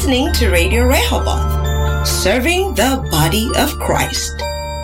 listening to Radio Rehoboth, serving the body of Christ.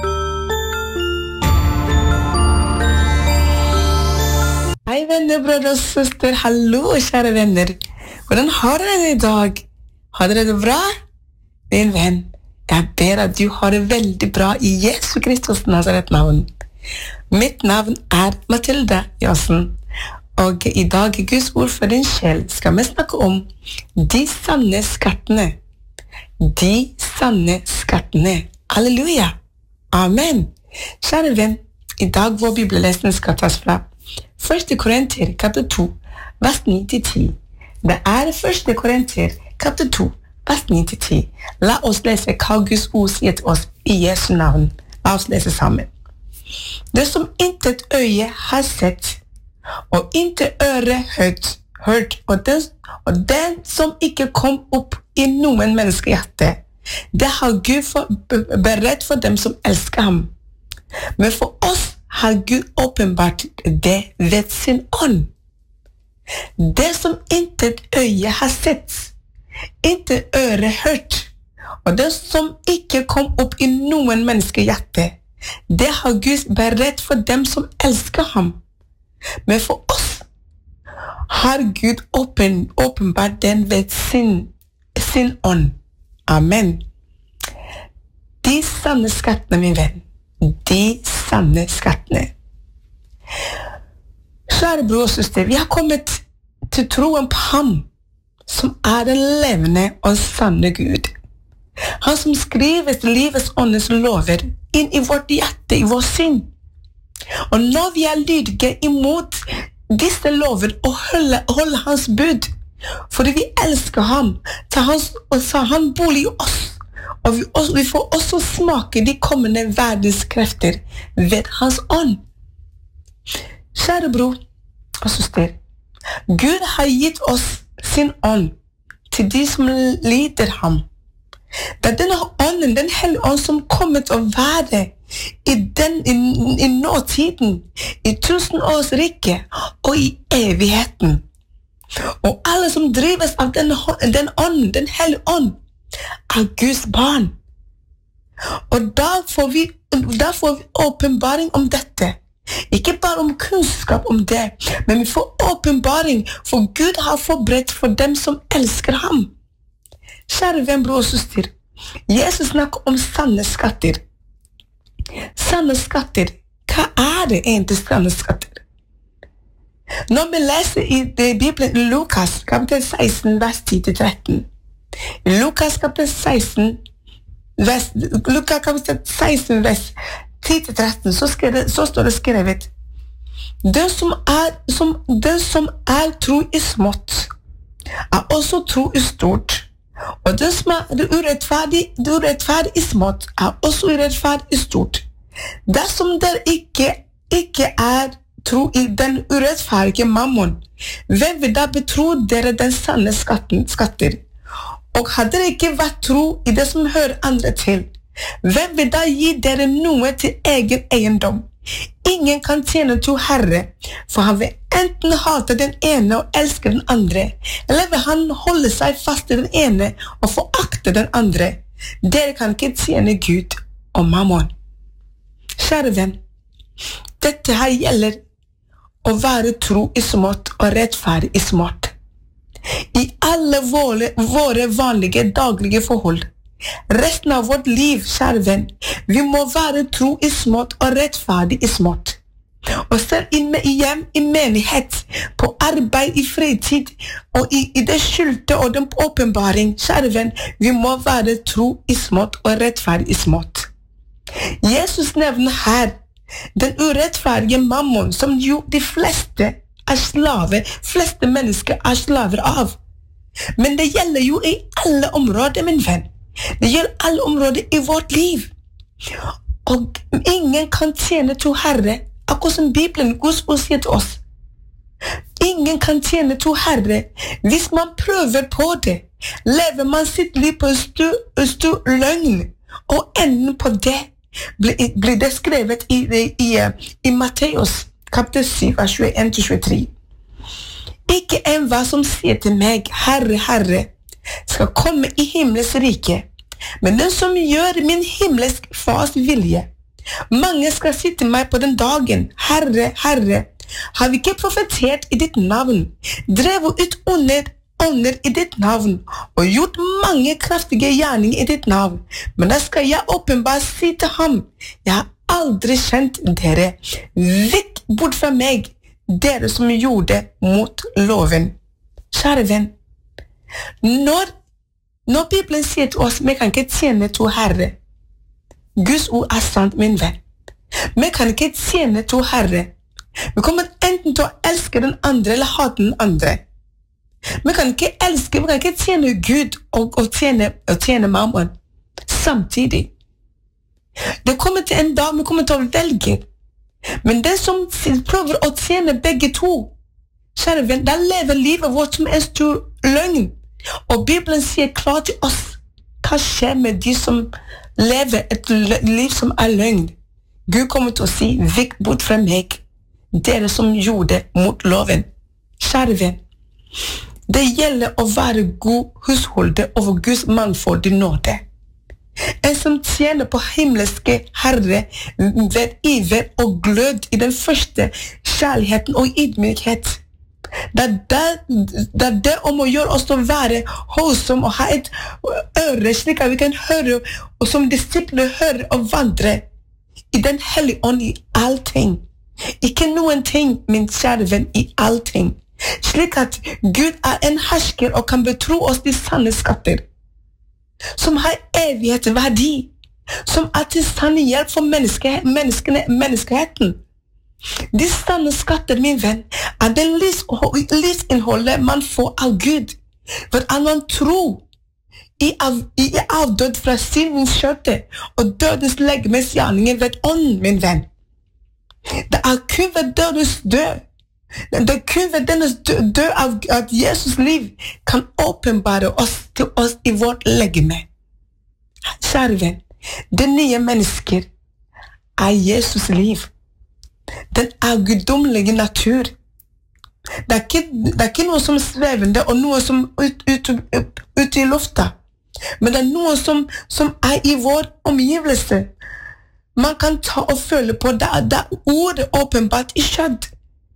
Hei venner, brødre og søster, hallo kjære venner. Hvordan har dere det I dag? Har dere det bra? Min venn, jeg ber at du har det veldig bra I Jesu Kristus Nazaret navn. Mitt navn Mathilda Jossen, og I dag I Guds ord for din sjel skal vi snakke om de sanne skattene. De sanne skattene. Halleluja. Amen. Kjære venn, I dag vår bibellesning skal tas fra 1. Korinter, kapitel 2, vers 9-10. Det 1. Korinter, kapitel 2, vers 9-10. La oss lese hva Guds ord sier til oss I Jesu navn. La oss lese sammen. Det som intet øye har sett, og intet øre hørt, og den som ikke kom opp I noen menneskehjerte, det har Gud beredt for dem som elsker ham. Men for oss har Gud åpenbart det ved sin ånd. Det som intet øye har sett, intet øre hørt, og det som ikke kom opp I noen menneskehjerte, det har Gud beredt for dem som elsker ham. Men for oss har Gud åpenbart den ved sin ånd. Amen. De sanne skattene, min venn. De sanne skattene. Kjære bror og søster, vi har kommet til troen på ham, som den levende og sanne Gud. Han som skriver livets åndes lover inn I vårt hjerte, I vår sinn. Og når vi lydige imot disse lover og holder hans bud, fordi vi elsker ham, tar han bolig I oss, og vi får også smake de kommende verdenskrefter ved hans ånd. Kjære bror og søster, Gud har gitt oss sin ånd til de som lider ham. Det denne ånden, den hellige ånd som kommer til å være I nåtiden, I 1000 års rike og I evigheten. Og alle som drives av den ånden, den hellige ånd, Guds barn. Og da får vi åpenbaring om dette. Ikke bare om kunnskap om det, men vi får åpenbaring, for Gud har forberedt for dem som elsker ham. Kjære venn, bror og søster, Jesus snakker om sanne skatter. Sanne skatter, hva det egentlig sanne skatter? Når vi leser I Bibelen Lukas kapitel 16, vers 10-13, Lukas kapitel 16, vers 10-13, så står det skrevet: Den som tro I smått, også tro I stort. Og den som urettferdig I smått, også urettferdig I stort. Dersom dere ikke tro I den urettferdige mammon, hvem vil da betro dere den sanne skatter? Og har dere ikke vært tro I det som hører andre til, hvem vil da gi dere noe til egen eiendom? Ingen kan tjene to herre, for han vil enten hate den ene og elske den andre, eller vil han holde seg fast til den ene og forakte den andre. Dere kan ikke tjene Gud og mammon. Kjære venn, dette her gjelder å være tro I smått og rettferdig I smått. I alle våre vanlige daglige forhold. Resten av vårt liv, kjære venn, vi må være tro I smått og rettferdig I smått. Og selv I hjem, I menighet, på arbeid, I fritid, og I det skjulte og den åpenbaring, kjære venn, vi må være tro I smått og rettferdig I smått. Jesus nevner her den urettferdige mammon, som jo de fleste fleste mennesker slaver av. Men det gjelder jo I alle områder, min venn. Det gjelder alle områder I vårt liv. Og ingen kan tjene to herre, akkurat som Bibelen, Guds ord sier til oss. Ingen kan tjene to herre. Hvis man prøver på det, lever man sitt liv på stor løgn, og enden på det blir det skrevet I Matteus kapitel 7, vers 21-23. Ikke en hva som sier til meg, Herre, Herre, skal komme i himmels rike, men den som gjør min himmelsk fars vilje. Mange skal si til meg på den dagen, Herre, Herre, har vi ikke profetert i ditt navn, drevet ut ånder i ditt navn, og gjort mange kraftige gjerninger i ditt navn? Men da skal jeg åpenbart si til ham, jeg har aldri kjent dere. Vekk bort fra meg, dere som gjorde mot loven. Kjære venn, når Bibelen sier til oss, vi kan ikke tjene to herre. Guds ord sant, min venn. Vi kan ikke tjene to herre. Vi kommer enten til å elske den andre eller hate den andre. Vi kan ikke tjene Gud og tjene mammon samtidig. Det kommer til en dag vi kommer til å velge. Men den som prøver å tjene begge to, kjære venn, da lever livet vårt som en stor løgn. Og Bibelen sier klart til oss, hva skjer med de som lever et liv som løgn? Gud kommer til å si, vekk bort fra meg, dere som gjorde mot loven. Kjære venn, det gjelder å være god husholder over Guds mangfoldige nåde. En som tjener på himmelske Herre ved iver og glød i den første kjærligheten og ydmykhet. Det er det om å gjøre oss til å være holdsom og ha et øre slik at vi kan høre, og som disipler høre og vandre i den hellige ånd i allting. Ikke noen ting, min kjære venn, i allting. Slik at Gud en hersker og kan betro oss de sanne skatter, som har evighetsverdi, som til sanne hjelp for menneskeheten. De sanne skatter, min venn, det livsinnholdet man får av Gud, for at man tror i avdød fra syndens kjøtte og dødens legemes gjerninger ved ånd, min venn. Det kun ved dødens død. Det kun ved dennes død at Jesus liv kan åpenbare oss til oss i vårt legeme. Kjære venn, det nye mennesker Jesus liv. Den guddommelige natur. Det ikke noe som svevende og noe som ut i lufta, men det noe som i vår omgivelse. Man kan ta og føle på det ordet åpenbart i kjødd.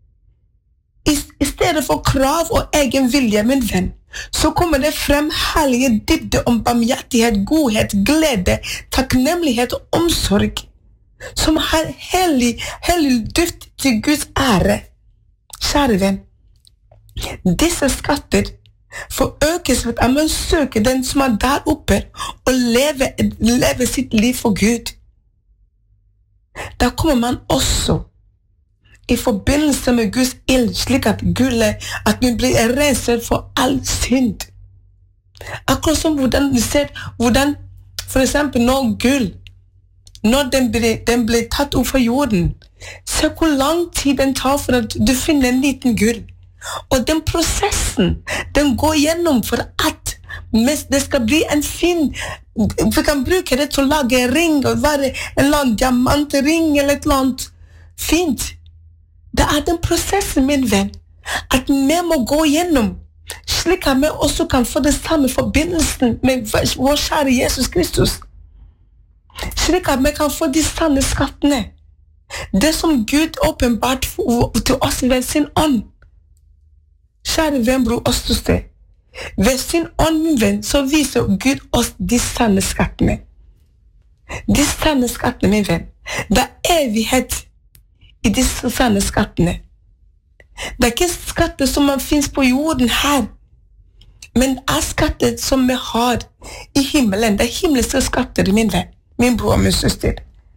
I stedet for krav og egen vilje, min venn, så kommer det frem hellige dybde om barmhjertighet, godhet, glede, takknemlighet og omsorg, som har hellig duft til Guds ære. Kjære venn, disse skatter forøkes ved at man søker den som der oppe og lever sitt liv for Gud. Da kommer man også i forbindelse med Guds ild, slik at vi blir renset for all synd. Akkurat som hvordan for eksempel når den blir tatt opp fra jorden, se hvor lang tid den tar for at du finner en liten gull. Og den prosessen, den går gjennom for at det skal bli en fin, vi kan bruke det til å lage ring, og være en eller annen diamantring eller et eller annet fint. Det den prosessen, min venn, at vi må gå gjennom, slik at vi også kan få det samme forbindelsen med vår kjære Jesus Kristus. Slik at vi kan få de sanne skattene. Det som Gud åpenbart til oss ved sin ånd. Kjære venn, bror og søster, ved sin ånd, min venn, så viser Gud oss de sanne skattene. De sanne skattene, min venn. Det evighet i disse sanne skattene. Det ikke skatter som man finnes på jorden her, men det skatter som vi har i himmelen. Det himmelske skatter, min venn, min bror og min søster.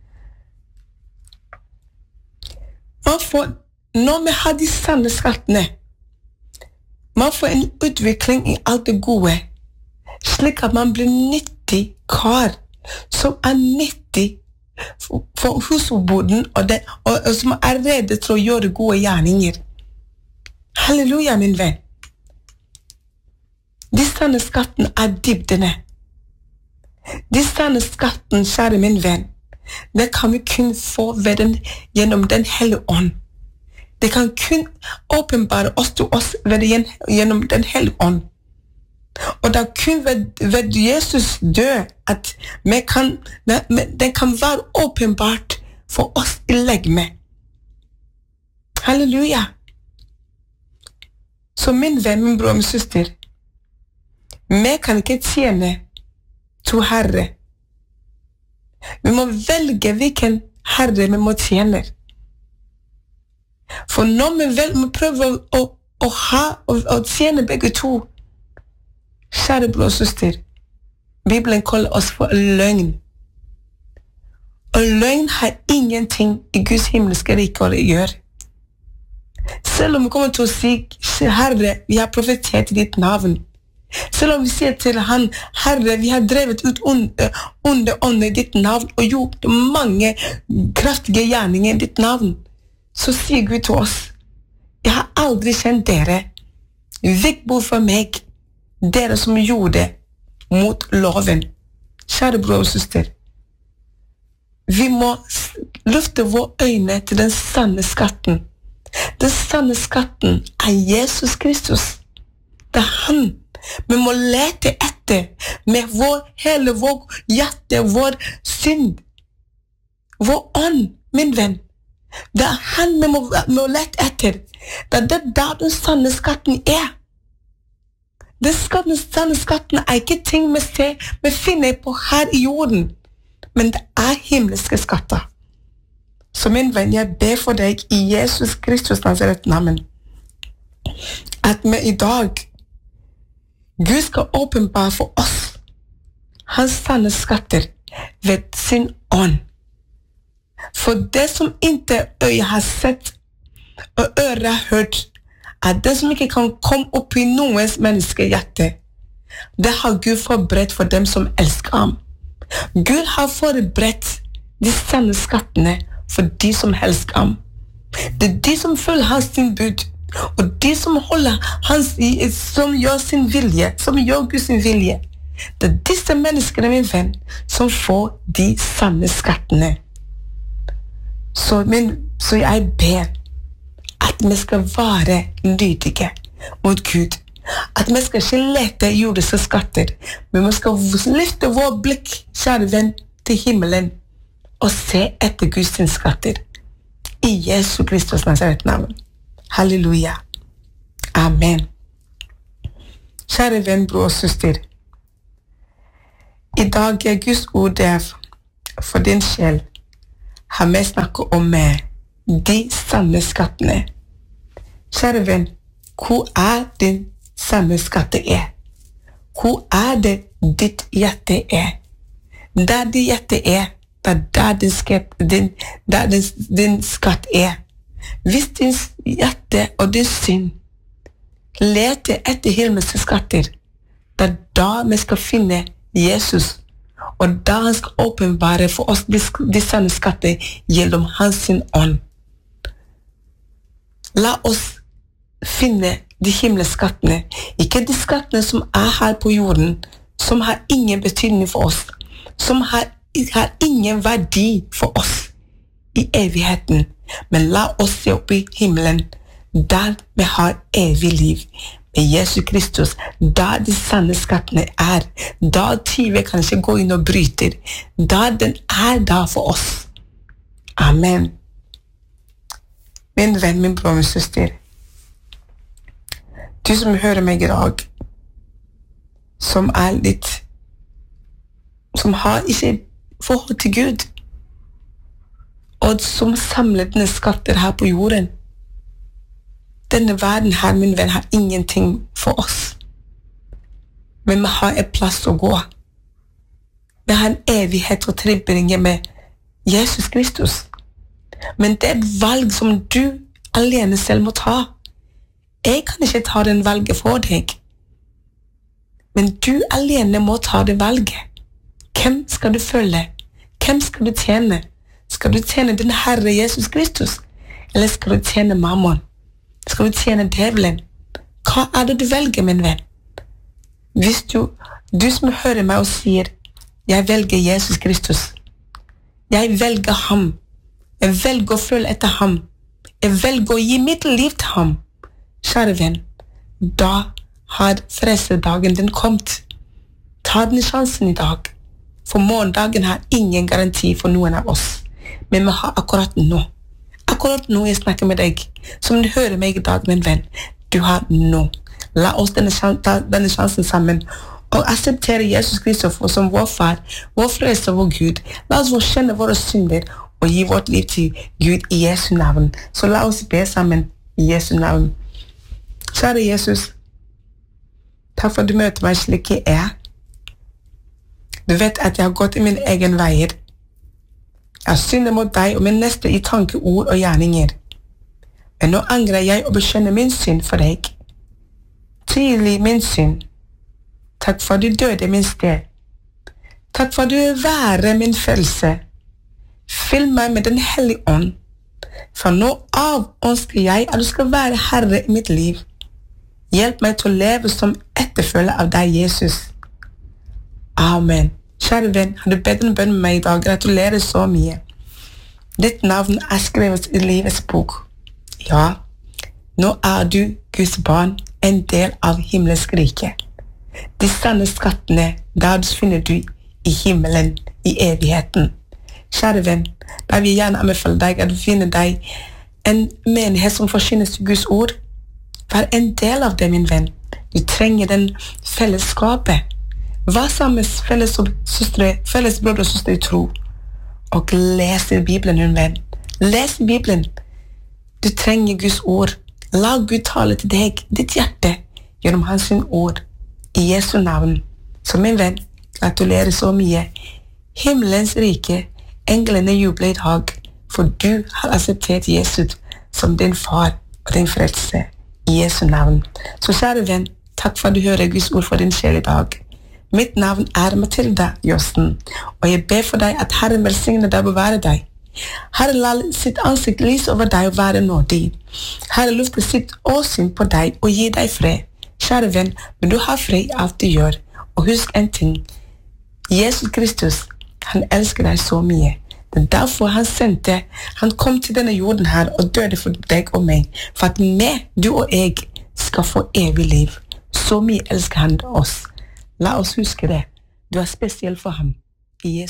Når vi har de sanne skattene, man får en utvikling i alt det gode, slik at man blir nyttig kar, som nyttig for husboden, og som rede til å gjøre gode gjerninger. Halleluja, min venn. De sanne skatten dybdene. De sanne skatten, kjære min venn, det kan vi kun få gjennom den hellige ånd. Det kan kun åpenbare oss til oss gjennom den hellige ånd. Og det kun ved Jesus dø at den kan være åpenbart for oss I legeme. Halleluja. Så min venn, min bror, min søster, vi kan ikke tjene to herre. Vi må velge hvilken herre vi må tjene. For når vi prøver å tjene begge to, kjære bror og søster, Bibelen kaller oss for løgn. Og løgn har ingenting I Guds himmelske rike å gjøre. Selv om vi kommer til å si, Herre, vi har profetert I ditt navn. Selv om vi sier til han, Herre, vi har drevet ut onde ånder I ditt navn og gjort mange kraftige gjerninger I ditt navn, så sier Gud til oss, jeg har aldri kjent dere. Vik bort fra meg, dere som gjorde mot loven. Kjære bror og søster, vi må løfte våre øyne til den sanne skatten. Den sanne skatten Jesus Kristus. Det han vi må lete etter med hele vår hjerte, vår synd, vår ånd, min venn. Det han vi må lete etter. Det der den sanne skatten Den sanne skatten ikke ting vi finner på her I jorden, men det himmelske skatter. Så min venn, jeg ber for deg I Jesus Kristus Nazaret navn, at vi I dag Gud skal åpenbare for oss hans sanne skatter ved sin ånd. For det som ikke øye har sett og øre har hørt, det som ikke kan komme opp I noens menneskehjerte, det har Gud forberedt for dem som elsker ham. Gud har forberedt de sanne skattene for de som elsker ham. Det de som følger hans bud, og de som holder som gjør sin vilje, som gjør Guds vilje. Det disse menneskene, min venn, som får de sanne skattene. Så jeg ber at vi skal være lydige mot Gud. At vi skal ikke lete jordiske skatter, men vi skal lyfte vår blikk, kjære venn, til himmelen og se etter Guds skatter. I Jesu Kristus Nazaret navn. Halleluja. Amen. Kjære venn, bror og søster. I dag Guds ord der for din sjel har vi snakket om de sanne skattene. Kjære venn, hvor din sanne skatte Hvor det ditt hjerte Der ditt hjerte der din skatt Hvis din hjerte og din synd leter etter himmelske skatter, da vi skal finne Jesus, og da han skal åpenbare for oss de sanne skatter gjennom hans ånd. La oss finne de himmelske skattene, ikke de skattene som her på jorden, som har ingen betydning for oss, som har ingen verdi for oss I evigheten, men la oss se opp I himmelen, der vi har evig liv med Jesus Kristus, der de sanne skattene da tyver kan ikke gå inn og bryter, da den der for oss. Amen. Min venn, min bror, min søster, du som hører meg I dag, som litt, som har ikke forhold til Gud, og som samler denne skatter her på jorden. Denne verden her, min venn, har ingenting for oss. Men vi har et plass å gå. Vi har en evighet og tilbringelse med Jesus Kristus. Men det et valg som du alene selv må ta. Jeg kan ikke ta den valget for deg. Men du alene må ta det valget. Hvem skal du følge? Hvem skal du tjene? Skal du tjene din Herre Jesus Kristus? Eller skal du tjene mammon? Skal du tjene djevelen? Hva det du velger, min venn? Hvis du som hører meg og sier, jeg velger Jesus Kristus. Jeg velger ham. Jeg velger å følge etter ham. Jeg velger å gi mitt liv til ham. Kjære venn, da har frelsedagen din kommet. Ta den sjansen I dag. For morgendagen har ingen garanti for noen av oss. Men vi har akkurat nå. Akkurat nå jeg snakker med deg, som du hører meg I dag, min venn. Du har nå. La oss ta denne sjansen sammen, og akseptere Jesus Kristus som vår far, vår frelser, vår Gud. La oss få kjenne våre synder, og gi vårt liv til Gud I Jesu navn. Så la oss be sammen I Jesu navn. Kjære Jesus, takk for at du møter meg slik jeg er. Du vet at jeg har gått I min egen veier. Jeg synder mot deg og min neste I tanke, ord og gjerninger. Men nå angrer jeg og bekjenner min synd for deg. Tidlig min synd. Takk for du døde min sted. Takk for du være min frelse. Fyll meg med den hellige ånd. For nå av ønsker jeg at du skal være herre I mitt liv. Hjelp meg til å leve som etterfølger av deg, Jesus. Amen. Kjære venn, har du bedt en bønn med meg I dag? Gratulerer så mye. Ditt navn skrevet I livets bok. Ja, nå du, Guds barn, en del av himmelens rike. De sanne skattene, der finner du I himmelen, I evigheten. Kjære venn, da vil jeg gjerne anbefale deg at du finner deg en menighet som forkynner Guds ord. Vær en del av det, min venn. Du trenger den fellesskapet. Vær sammen med felles brødre og søstre I tro. Og les I Bibelen, min venn. Les I Bibelen. Du trenger Guds ord. La Gud tale til deg, ditt hjerte, gjennom hans ord. I Jesu navn. Så min venn, gratulerer så mye. Himmelens rike, englene jubler I dag, for du har akseptert Jesus som din far og din frelse. I Jesu navn. Så kjære venn, takk for at du hører Guds ord for din sjel I dag. Mitt navn Mathilda Josten, og jeg ber for deg at Herren velsigne deg og bevare deg. Herren la sitt ansikt lys over deg og være nådig. Herren lufter sitt åsyn på deg og gi deg fred. Kjære venn, men du har fred I alt du gjør. Og husk en ting. Jesus Kristus, han elsker deg så mye. Det derfor han kom til denne jorden her og døde for deg og meg. For at du og jeg skal få evig liv. Så mye elsker han oss. La oss huske det. Du spesiell for ham. I Jesus.